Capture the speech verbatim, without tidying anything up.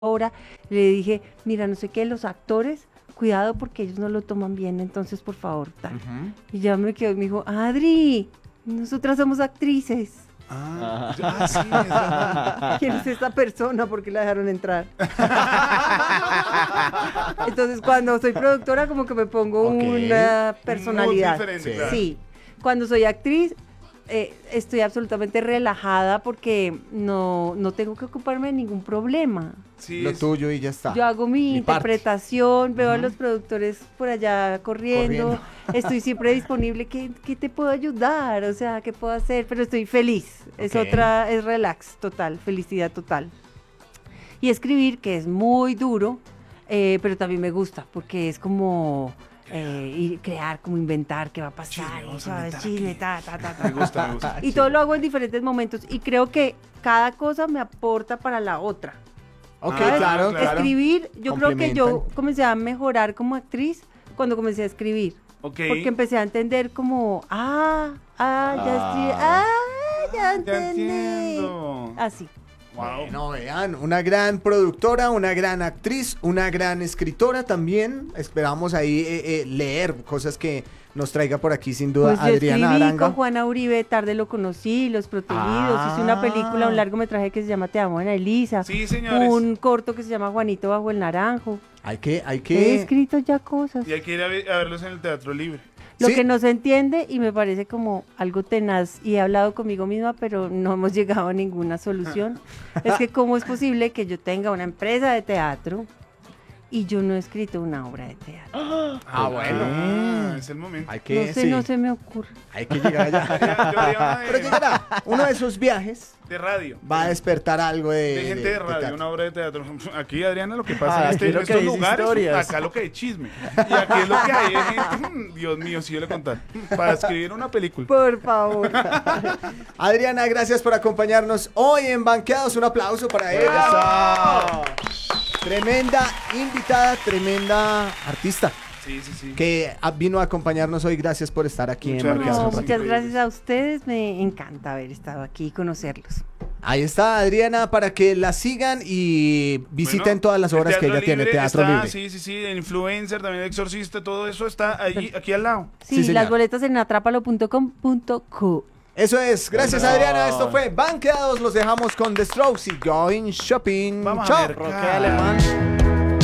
obra, le dije, mira, no sé qué, los actores, cuidado porque ellos no lo toman bien, entonces por favor, tal. Uh-huh. Y ya me quedó y me dijo, Adri, nosotras somos actrices. Ah, ah sí, es verdad. ¿Quién es esta persona? ¿Por qué la dejaron entrar? Entonces, cuando soy productora, como que me pongo okay. una personalidad. Muy diferente, sí. Claro. sí. Cuando soy actriz, eh, estoy absolutamente relajada porque no, no tengo que ocuparme de ningún problema. Sí, lo es... tuyo y ya está. Yo hago mi, mi interpretación, parte. veo uh-huh. a los productores por allá corriendo, corriendo. Estoy siempre disponible. ¿Qué, ¿Qué te puedo ayudar? O sea, ¿qué puedo hacer? Pero estoy feliz. Okay. Es otra, es relax total, felicidad total. Y escribir, que es muy duro, eh, pero también me gusta porque es como... Eh, y crear, como inventar qué va a pasar, chisme, ta, ta, ta, ta. Me gusta, me gusta. Y todo lo hago en diferentes momentos y creo que cada cosa me aporta para la otra. Ok, ah, claro, claro. Escribir, yo creo que yo comencé a mejorar como actriz cuando comencé a escribir. Okay. Porque empecé a entender como, ah, ah, ya Ah. escribí, ah, ya Ya entendí. entiendo. Así. Wow. Bueno, vean, una gran productora, una gran actriz, una gran escritora también. Esperamos ahí eh, eh, leer cosas que nos traiga por aquí sin duda Pues yo Adriana escribí Aranga. con Juana Uribe, tarde lo conocí, Los Protegidos, Ah. hice una película, un largometraje que se llama Te amo, Ana Elisa, Sí, señores. un corto que se llama Juanito bajo el naranjo. Hay que, hay He que. escrito ya cosas. Y hay que ir a, ver- a verlos en el Teatro Libre. Lo Sí. que no se entiende y me parece como algo tenaz y he hablado conmigo misma, pero no hemos llegado a ninguna solución. Es que cómo es posible que yo tenga una empresa de teatro y yo no he escrito una obra de teatro. Ah, bueno. Ah, es el momento. Hay que, No sé, sí, no se me ocurre. hay que llegar allá. Yo haría una de, Pero llegará. Uno de esos viajes de radio. va a despertar algo de. De gente de radio, teatro. una obra de teatro. Aquí, Adriana, lo que pasa Ah, en, aquí este, lo en que estos hay es lugares, historias. acá lo que hay es chisme. Y aquí es lo que hay es gente, mm, Dios mío, si yo le contar, para escribir una película. Por favor. Adriana, gracias por acompañarnos hoy en Banqueados. Un aplauso para ella. Tremenda invitada, tremenda artista Sí, sí, sí. que ah, vino a acompañarnos hoy. Gracias por estar aquí Muchas en No, Banqueados. gracias. un ratito. muchas gracias a ustedes, me encanta haber estado aquí y conocerlos. Ahí está Adriana para que la sigan y visiten Bueno, todas las el obras que Teatro ella tiene. Libre Teatro está, Libre. Sí, sí, sí, el influencer, también el exorcista, todo eso está ahí, aquí al lado. Sí, Sí, señor. las boletas en atrápalo punto com punto co. Eso es. Gracias Bueno. Adriana. Esto fue Banqueados. Los dejamos con The Strokes y Going Shopping. Vamos a Chao. ver. Roque alemán.